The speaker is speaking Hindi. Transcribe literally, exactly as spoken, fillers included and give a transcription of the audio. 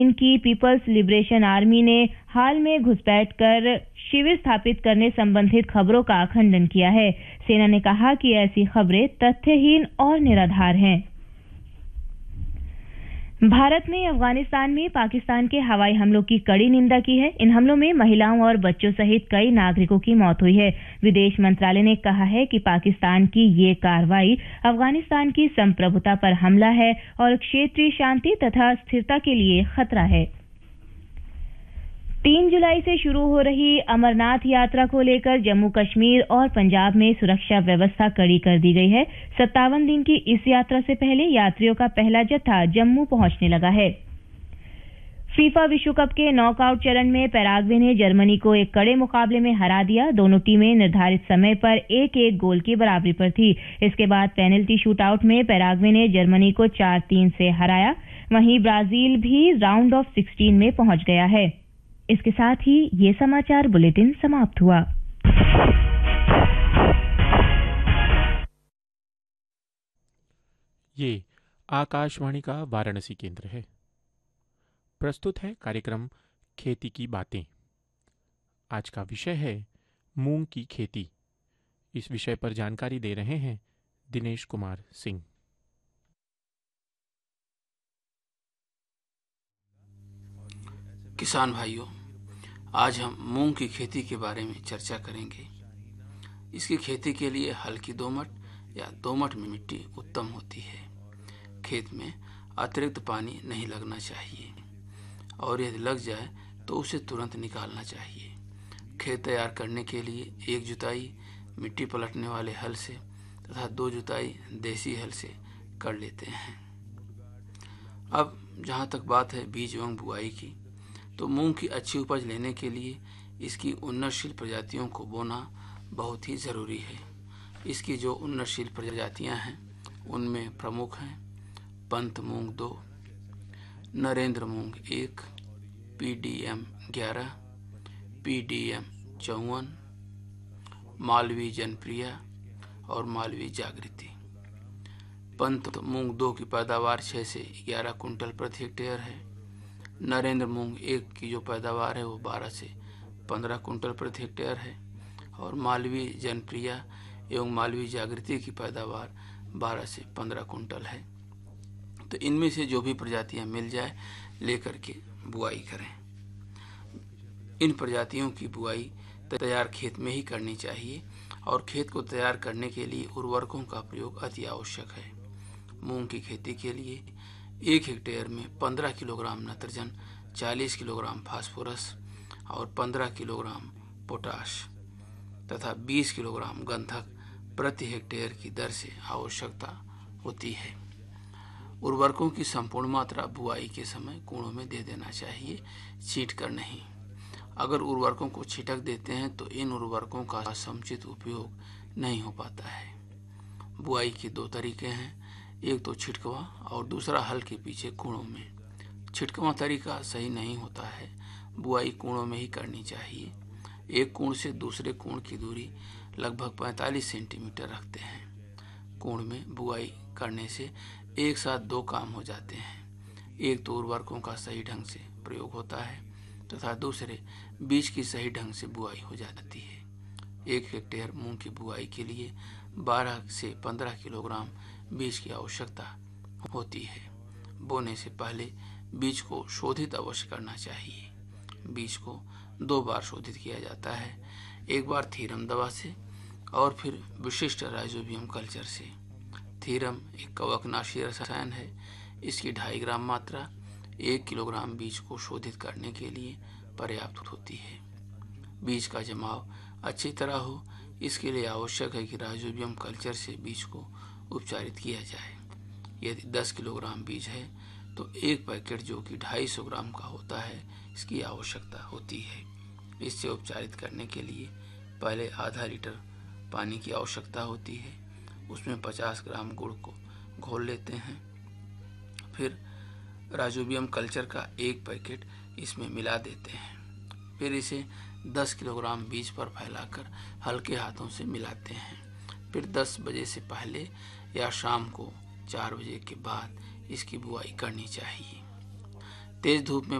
इनकी पीपल्स लिबरेशन आर्मी ने हाल में घुसपैठ कर शिविर स्थापित करने संबंधित खबरों का खंडन किया है। सेना ने कहा कि ऐसी खबरें तथ्यहीन और निराधार हैं। भारत ने अफगानिस्तान में पाकिस्तान के हवाई हमलों की कड़ी निंदा की है। इन हमलों में महिलाओं और बच्चों सहित कई नागरिकों की मौत हुई है। विदेश मंत्रालय ने कहा है कि पाकिस्तान की ये कार्रवाई अफगानिस्तान की संप्रभुता पर हमला है और क्षेत्रीय शांति तथा स्थिरता के लिए खतरा है। तीन जुलाई से शुरू हो रही अमरनाथ यात्रा को लेकर जम्मू कश्मीर और पंजाब में सुरक्षा व्यवस्था कड़ी कर दी गई है। सत्तावन दिन की इस यात्रा से पहले यात्रियों का पहला जत्था जम्मू पहुंचने लगा है। फीफा विश्व कप के नॉकआउट चरण में पैराग्वे ने जर्मनी को एक कड़े मुकाबले में हरा दिया। दोनों टीमें निर्धारित समय पर एक एक गोल की बराबरी पर थी। इसके बाद पेनल्टी शूटआउट में पैराग्वे ने जर्मनी को चार तीन से हराया। वहीं ब्राजील भी राउंड ऑफ सिक्सटीन में पहुंच गया है। इसके साथ ही ये समाचार बुलेटिन समाप्त हुआ। ये आकाशवाणी का वाराणसी केंद्र है। प्रस्तुत है कार्यक्रम खेती की बातें। आज का विषय है मूंग की खेती। इस विषय पर जानकारी दे रहे हैं दिनेश कुमार सिंह। किसान भाइयों, आज हम मूंग की खेती के बारे में चर्चा करेंगे। इसकी खेती के लिए हल्की दोमट या दोमट में मिट्टी उत्तम होती है। खेत में अतिरिक्त पानी नहीं लगना चाहिए और यदि लग जाए तो उसे तुरंत निकालना चाहिए। खेत तैयार करने के लिए एक जुताई मिट्टी पलटने वाले हल से तथा दो जुताई देसी हल से कर लेते हैं। अब जहाँ तक बात है बीज एवं बुआई की, तो मूंग की अच्छी उपज लेने के लिए इसकी उन्नतशील प्रजातियों को बोना बहुत ही ज़रूरी है। इसकी जो उन्नतशील प्रजातियां हैं उनमें प्रमुख हैं पंत मूंग दो, नरेंद्र मूंग एक, पी डी एम ग्यारह, पी डी एम चौवन, मालवी जनप्रिया और मालवी जागृति। पंत मूंग दो की पैदावार छः से ग्यारह कुंटल प्रति हेक्टेयर है। नरेंद्र मूंग एक की जो पैदावार है वो बारह से पंद्रह कुंटल प्रति हेक्टेयर है और मालवी जनप्रिया एवं मालवी जागृति की पैदावार बारह से पंद्रह कुंटल है। तो इनमें से जो भी प्रजातियां मिल जाए लेकर के बुआई करें। इन प्रजातियों की बुआई तैयार खेत में ही करनी चाहिए और खेत को तैयार करने के लिए उर्वरकों का प्रयोग अति आवश्यक है। मूंग की खेती के लिए एक हेक्टेयर में पंद्रह किलोग्राम नाइट्रोजन, चालीस किलोग्राम फास्फोरस और पंद्रह किलोग्राम पोटाश तथा बीस किलोग्राम गंधक प्रति हेक्टेयर की दर से आवश्यकता होती है। उर्वरकों की संपूर्ण मात्रा बुआई के समय कूड़ों में दे देना चाहिए, छींट कर नहीं। अगर उर्वरकों को छिटक देते हैं तो इन उर्वरकों का समुचित उपयोग नहीं हो पाता है। बुआई के दो तरीके हैं, एक तो छिटकवा और दूसरा हल के पीछे कूड़ों में। छिटकवा तरीका सही नहीं होता है, बुआई कूड़ों में ही करनी चाहिए। एक कूड़ से दूसरे कूड़ की दूरी लगभग पैंतालीस सेंटीमीटर रखते हैं। कूड़ में बुआई करने से एक साथ दो काम हो जाते हैं। एक तो उर्वरकों का सही ढंग से प्रयोग होता है तथा दूसरे बीज की सही ढंग से बुआई हो जाती है। एक हेक्टेयर मूंग की बुआई के लिए बारह से पंद्रह किलोग्राम बीज की आवश्यकता होती है। बोने से पहले बीज को शोधित अवश्य करना चाहिए। बीज को दो बार शोधित किया जाता है, एक बार थीरम दवा से और फिर विशिष्ट राइजोबियम कल्चर से। थीरम एक कवकनाशी रसायन है। इसकी ढाई ग्राम मात्रा एक किलोग्राम बीज को शोधित करने के लिए पर्याप्त होती है। बीज का जमाव अच्छी तरह हो, इसके लिए आवश्यक है कि राइजोबियम कल्चर से बीज को उपचारित किया जाए। यदि दस किलोग्राम बीज है तो एक पैकेट जो कि ढाई सौ ग्राम का होता है इसकी आवश्यकता होती है। इससे उपचारित करने के लिए पहले आधा लीटर पानी की आवश्यकता होती है। उसमें पचास ग्राम गुड़ को घोल लेते हैं। फिर राइजोबियम कल्चर का एक पैकेट इसमें मिला देते हैं। फिर इसे दस किलोग्राम बीज पर फैलाकर हल्के हाथों से मिलाते हैं। फिर दस बजे से पहले या शाम को चार बजे के बाद इसकी बुआई करनी चाहिए। तेज धूप में